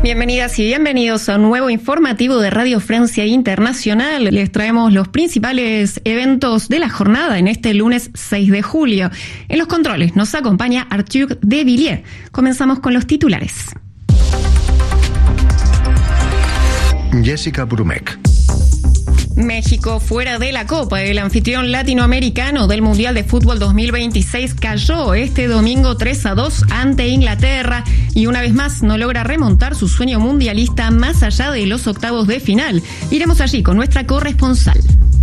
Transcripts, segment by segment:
Bienvenidas y bienvenidos a un nuevo informativo de Radio Francia Internacional. Les traemos los principales eventos de la jornada en este lunes 6 de julio. En los controles nos acompaña Arthur de Villiers. Comenzamos con los titulares. Jessica Brumek. México fuera de la Copa. El anfitrión latinoamericano del Mundial de Fútbol 2026 cayó este domingo 3-2 ante Inglaterra y una vez más no logra remontar su sueño mundialista más allá de los octavos de final. Iremos allí con nuestra corresponsal.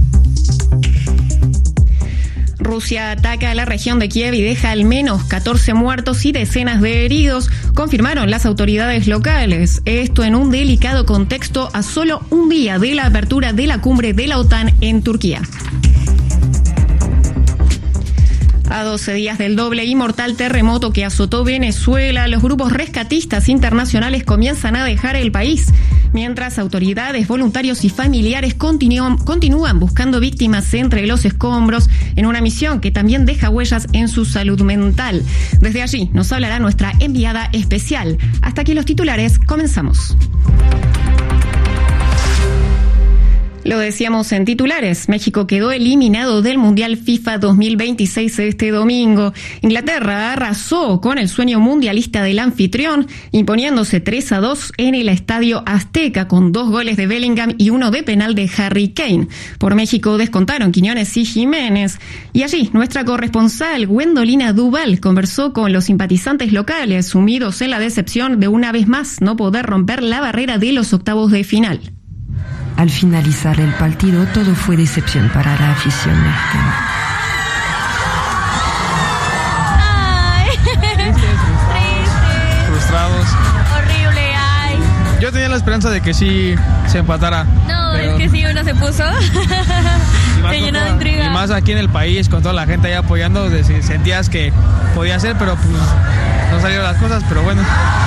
Rusia ataca a la región de Kiev y deja al menos 14 muertos y decenas de heridos, confirmaron las autoridades locales. Esto en un delicado contexto a solo un día de la apertura de la cumbre de la OTAN en Turquía. A 12 días del doble y mortal terremoto que azotó Venezuela, los grupos rescatistas internacionales comienzan a dejar el país, mientras autoridades, voluntarios y familiares continúan buscando víctimas entre los escombros en una misión que también deja huellas en su salud mental. Desde allí nos hablará nuestra enviada especial. Hasta aquí los titulares, comenzamos. Lo decíamos en titulares, México quedó eliminado del Mundial FIFA 2026 este domingo. Inglaterra arrasó con el sueño mundialista del anfitrión, imponiéndose 3-2 en el Estadio Azteca con 2 goles de Bellingham y 1 de penal de Harry Kane. Por México descontaron Quiñones y Jiménez. Y allí nuestra corresponsal Gwendolina Duval conversó con los simpatizantes locales, sumidos en la decepción de una vez más no poder romper la barrera de los octavos de final. Al finalizar el partido, todo fue decepción para la afición mexicana. Ay, tristes, frustrados. Horrible, ay. Yo tenía la esperanza de que sí se empatara. No, pero... es que sí, uno se puso. Se llenó de intriga. Y más aquí en el país, con toda la gente ahí apoyando, sentías que podía ser, pero pues no salieron las cosas, pero bueno.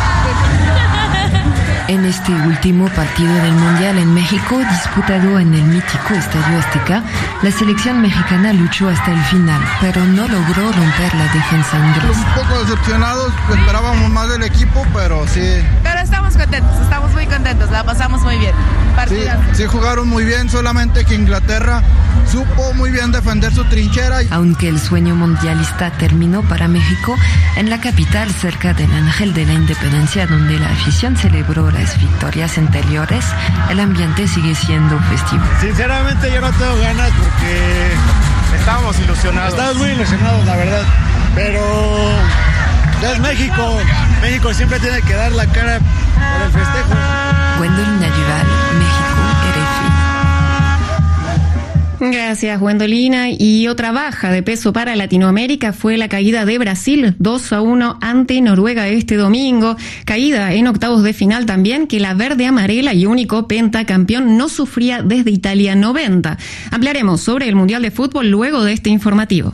En este último partido del Mundial en México, disputado en el mítico Estadio Azteca, la selección mexicana luchó hasta el final, pero no logró romper la defensa inglesa. Un poco decepcionados, esperábamos más del equipo, pero sí. Pero estamos contentos, estamos muy contentos, la pasamos muy bien. Sí, jugaron muy bien, solamente que Inglaterra supo muy bien defender su trinchera. Aunque el sueño mundialista terminó para México, en la capital, cerca del Ángel de la Independencia, donde la afición celebró las victorias anteriores, el ambiente sigue siendo festivo. Sinceramente yo no tengo ganas porque estábamos ilusionados. Estamos muy ilusionados, la verdad, pero ya es México. México siempre tiene que dar la cara por el festejo. Gwendolina Duval, México, RFI. Gracias, Gwendolina. Y otra baja de peso para Latinoamérica fue la caída de Brasil 2-1 ante Noruega este domingo. Caída en octavos de final también que la verde amarela y único pentacampeón no sufría desde Italia 90. Hablaremos sobre el Mundial de Fútbol luego de este informativo.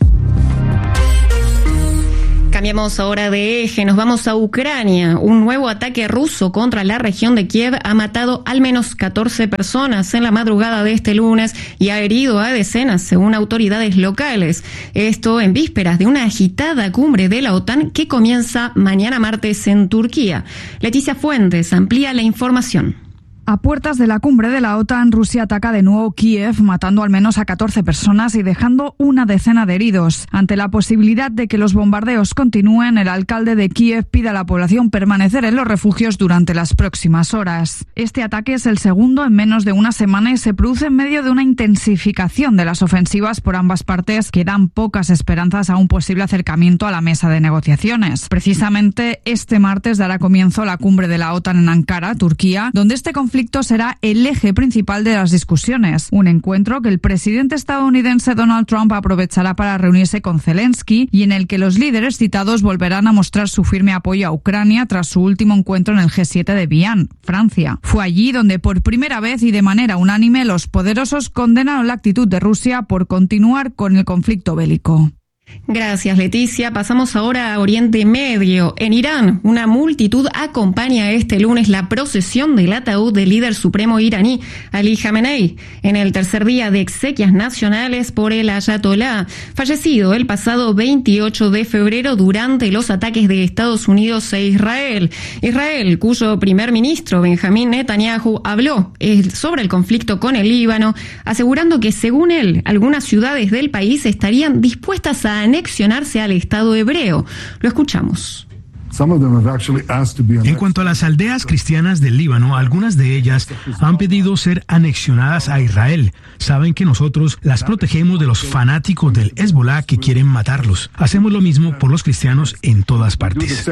Cambiamos ahora de eje, nos vamos a Ucrania. Un nuevo ataque ruso contra la región de Kiev ha matado al menos 14 personas en la madrugada de este lunes y ha herido a decenas, según autoridades locales. Esto en vísperas de una agitada cumbre de la OTAN que comienza mañana martes en Turquía. Leticia Fuentes amplía la información. A puertas de la cumbre de la OTAN, Rusia ataca de nuevo Kiev, matando al menos a 14 personas y dejando una decena de heridos. Ante la posibilidad de que los bombardeos continúen, el alcalde de Kiev pide a la población permanecer en los refugios durante las próximas horas. Este ataque es el segundo en menos de una semana y se produce en medio de una intensificación de las ofensivas por ambas partes que dan pocas esperanzas a un posible acercamiento a la mesa de negociaciones. Precisamente este martes dará comienzo la cumbre de la OTAN en Ankara, Turquía, donde este conflicto será el eje principal de las discusiones. Un encuentro que el presidente estadounidense Donald Trump aprovechará para reunirse con Zelensky y en el que los líderes citados volverán a mostrar su firme apoyo a Ucrania tras su último encuentro en el G7 de Vienne, Francia. Fue allí donde por primera vez y de manera unánime los poderosos condenaron la actitud de Rusia por continuar con el conflicto bélico. Gracias, Leticia. Pasamos ahora a Oriente Medio. En Irán, una multitud acompaña este lunes la procesión del ataúd del líder supremo iraní, Ali Khamenei, en el tercer día de exequias nacionales por el ayatolá, fallecido el pasado 28 de febrero durante los ataques de Estados Unidos e Israel. Israel, cuyo primer ministro, Benjamín Netanyahu, habló sobre el conflicto con el Líbano, asegurando que, según él, algunas ciudades del país estarían dispuestas a anexionarse al Estado hebreo. Lo escuchamos. En cuanto a las aldeas cristianas del Líbano, algunas de ellas han pedido ser anexionadas a Israel. Saben que nosotros las protegemos de los fanáticos del Hezbollah que quieren matarlos. Hacemos lo mismo por los cristianos en todas partes.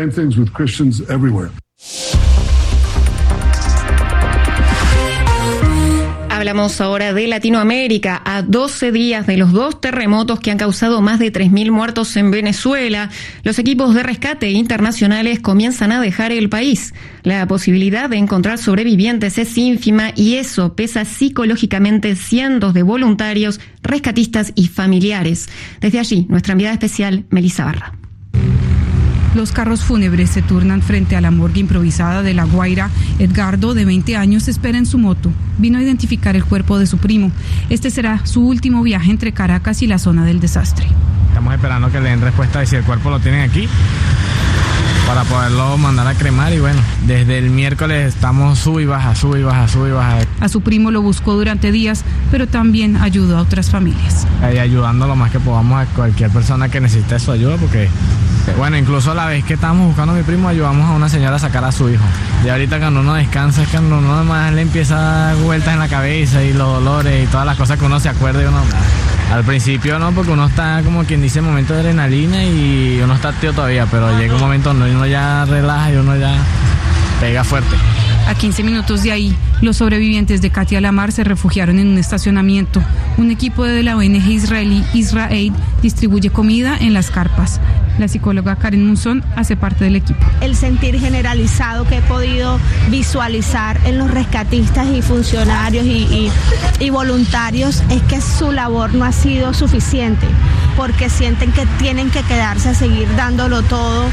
Hablamos ahora de Latinoamérica. A 12 días de los 2 terremotos que han causado más de 3.000 muertos en Venezuela, los equipos de rescate internacionales comienzan a dejar el país. La posibilidad de encontrar sobrevivientes es ínfima y eso pesa psicológicamente cientos de voluntarios, rescatistas y familiares. Desde allí, nuestra enviada especial, Melissa Barra. Los carros fúnebres se turnan frente a la morgue improvisada de La Guaira. Edgardo, de 20 años, espera en su moto. Vino a identificar el cuerpo de su primo. Este será su último viaje entre Caracas y la zona del desastre. Estamos esperando que le den respuesta de si el cuerpo lo tienen aquí para poderlo mandar a cremar y bueno, desde el miércoles estamos sub y baja. A su primo lo buscó durante días, pero también ayudó a otras familias. Ayudando lo más que podamos a cualquier persona que necesite su ayuda porque... Bueno, incluso a la vez que estábamos buscando a mi primo, ayudamos a una señora a sacar a su hijo. Y ahorita cuando uno descansa es cuando uno además le empieza a dar vueltas en la cabeza y los dolores y todas las cosas que uno se acuerda y uno... Al principio no, porque uno está como quien dice en momento de adrenalina y uno está activo todavía, pero llega un momento donde uno ya relaja y uno ya pega fuerte. A 15 minutos de ahí, los sobrevivientes de Katia Lamar se refugiaron en un estacionamiento. Un equipo de la ONG israelí IsraAid distribuye comida en las carpas. La psicóloga Karen Munson hace parte del equipo. El sentir generalizado que he podido visualizar en los rescatistas y funcionarios y voluntarios es que su labor no ha sido suficiente, porque sienten que tienen que quedarse a seguir dándolo todo,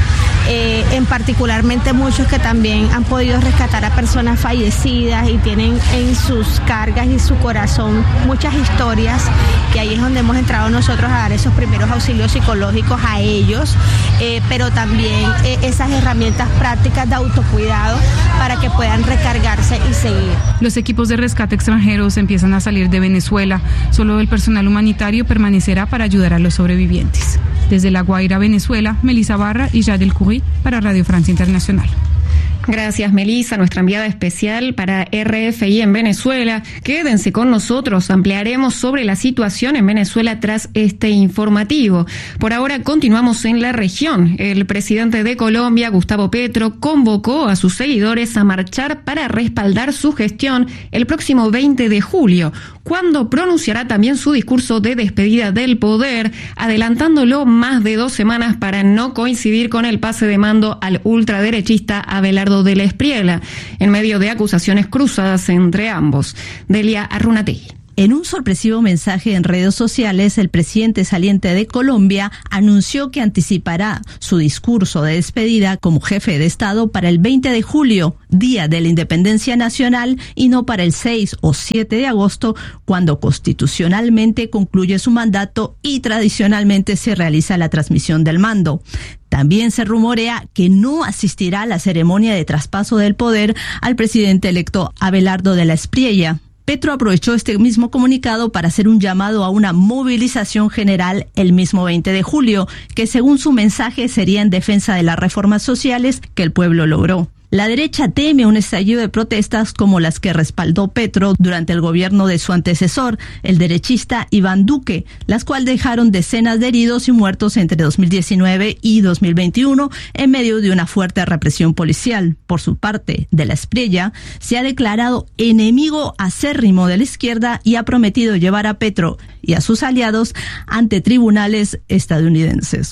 en particularmente muchos que también han podido rescatar a personas fallecidas y tienen en sus cargas y su corazón muchas historias, que ahí es donde hemos entrado nosotros a dar esos primeros auxilios psicológicos a ellos, pero también esas herramientas prácticas de autocuidado para que puedan recargarse y seguir. Los equipos de rescate extranjeros empiezan a salir de Venezuela. Solo el personal humanitario permanecerá para ayudar a los sobrevivientes. Desde La Guaira, Venezuela, Melissa Barra y Jadel Curie para Radio Francia Internacional. Gracias, Melissa, nuestra enviada especial para RFI en Venezuela. Quédense con nosotros, ampliaremos sobre la situación en Venezuela tras este informativo. Por ahora continuamos en la región. El presidente de Colombia, Gustavo Petro, convocó a sus seguidores a marchar para respaldar su gestión el próximo 20 de julio, cuando pronunciará también su discurso de despedida del poder, adelantándolo más de 2 semanas para no coincidir con el pase de mando al ultraderechista Abelardo de la Espriella, en medio de acusaciones cruzadas entre ambos. Delia Arrunategui. En un sorpresivo mensaje en redes sociales, el presidente saliente de Colombia anunció que anticipará su discurso de despedida como jefe de Estado para el 20 de julio, Día de la Independencia Nacional, y no para el 6 o 7 de agosto, cuando constitucionalmente concluye su mandato y tradicionalmente se realiza la transmisión del mando. También se rumorea que no asistirá a la ceremonia de traspaso del poder al presidente electo Abelardo de la Espriella. Petro aprovechó este mismo comunicado para hacer un llamado a una movilización general el mismo 20 de julio, que según su mensaje sería en defensa de las reformas sociales que el pueblo logró. La derecha teme un estallido de protestas como las que respaldó Petro durante el gobierno de su antecesor, el derechista Iván Duque, las cuales dejaron decenas de heridos y muertos entre 2019 y 2021 en medio de una fuerte represión policial. Por su parte, de la Espriella se ha declarado enemigo acérrimo de la izquierda y ha prometido llevar a Petro y a sus aliados ante tribunales estadounidenses.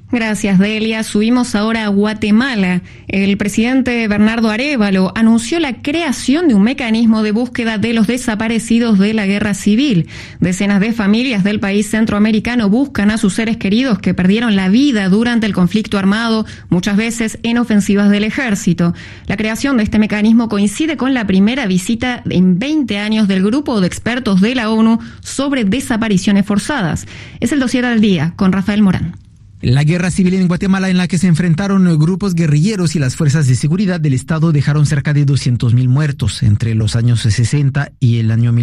Gracias, Delia. Subimos ahora a Guatemala. El presidente Bernardo Arévalo anunció la creación de un mecanismo de búsqueda de los desaparecidos de la guerra civil. Decenas de familias del país centroamericano buscan a sus seres queridos que perdieron la vida durante el conflicto armado, muchas veces en ofensivas del ejército. La creación de este mecanismo coincide con la primera visita en 20 años del grupo de expertos de la ONU sobre desapariciones forzadas. Es el dossier al día con Rafael Morán. La guerra civil en Guatemala, en la que se enfrentaron grupos guerrilleros y las fuerzas de seguridad del Estado, dejaron cerca de 200,000 muertos entre los años 60 y el año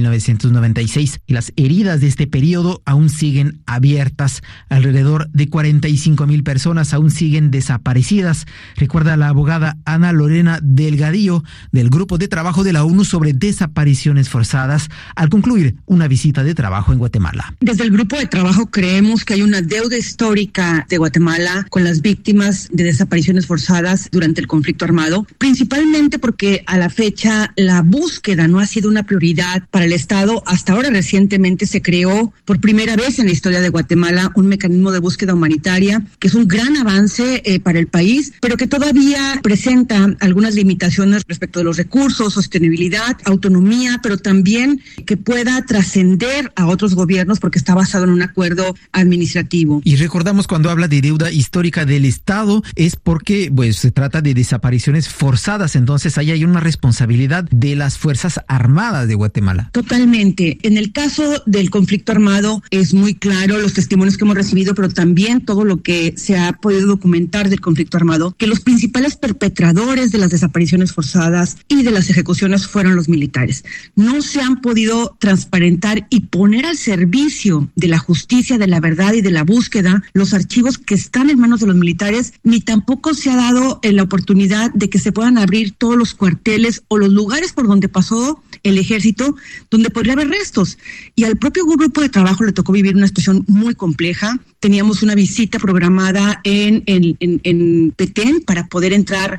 1996. Y las heridas de este periodo aún siguen abiertas. Alrededor de 45,000 personas aún siguen desaparecidas, recuerda la abogada Ana Lorena Delgadillo del Grupo de Trabajo de la ONU sobre Desapariciones Forzadas, al concluir una visita de trabajo en Guatemala. Desde el Grupo de Trabajo creemos que hay una deuda histórica de Guatemala con las víctimas de desapariciones forzadas durante el conflicto armado, principalmente porque a la fecha la búsqueda no ha sido una prioridad para el Estado. Hasta ahora recientemente se creó por primera vez en la historia de Guatemala un mecanismo de búsqueda humanitaria que es un gran avance para el país, pero que todavía presenta algunas limitaciones respecto de los recursos, sostenibilidad, autonomía, pero también que pueda trascender a otros gobiernos porque está basado en un acuerdo administrativo. Y recordamos, cuando habla de deuda histórica del Estado es porque se trata de desapariciones forzadas, entonces ahí hay una responsabilidad de las Fuerzas Armadas de Guatemala. Totalmente. En el caso del conflicto armado es muy claro los testimonios que hemos recibido, pero también todo lo que se ha podido documentar del conflicto armado, que los principales perpetradores de las desapariciones forzadas y de las ejecuciones fueron los militares. No se han podido transparentar y poner al servicio de la justicia, de la verdad y de la búsqueda los archivos que están en manos de los militares, ni tampoco se ha dado la oportunidad de que se puedan abrir todos los cuarteles o los lugares por donde pasó el ejército, donde podría haber restos. Y al propio grupo de trabajo le tocó vivir una situación muy compleja. Teníamos una visita programada en Petén para poder entrar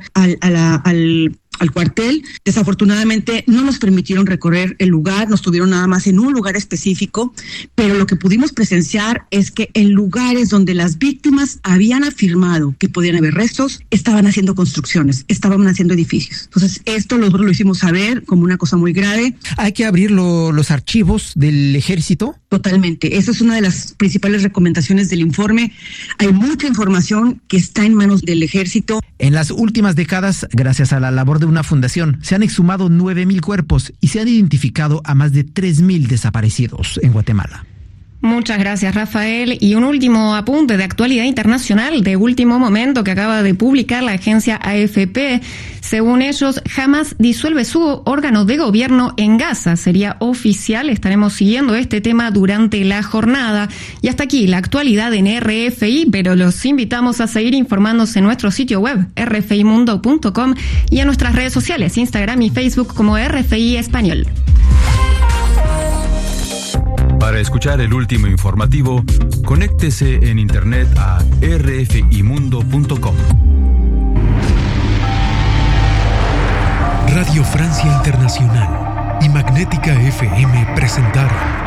al cuartel. Desafortunadamente no nos permitieron recorrer el lugar, nos tuvieron nada más en un lugar específico, pero lo que pudimos presenciar es que en lugares donde las víctimas habían afirmado que podían haber restos, estaban haciendo construcciones, estaban haciendo edificios. Entonces esto nosotros lo hicimos saber como una cosa muy grave. ¿Hay que abrir los archivos del ejército? Totalmente. Esa es una de las principales recomendaciones del informe. Hay mucha información que está en manos del ejército. En las últimas décadas, gracias a la labor de una fundación, se han exhumado 9,000 cuerpos y se han identificado a más de 3,000 desaparecidos en Guatemala. Muchas gracias, Rafael. Y un último apunte de actualidad internacional de último momento que acaba de publicar la agencia AFP. Según ellos, Hamas disuelve su órgano de gobierno en Gaza. Sería oficial. Estaremos siguiendo este tema durante la jornada. Y hasta aquí la actualidad en RFI, pero los invitamos a seguir informándose en nuestro sitio web, rfimundo.com, y en nuestras redes sociales, Instagram y Facebook como RFI Español. Para escuchar el último informativo, conéctese en internet a rfimundo.com. Radio Francia Internacional y Magnética FM presentaron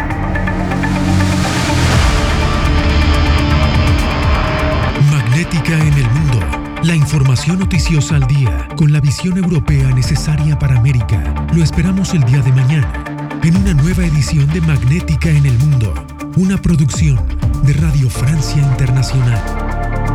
Magnética en el Mundo. La información noticiosa al día, con la visión europea necesaria para América. Lo esperamos el día de mañana, en una nueva edición de Magnética en el Mundo, una producción de Radio Francia Internacional.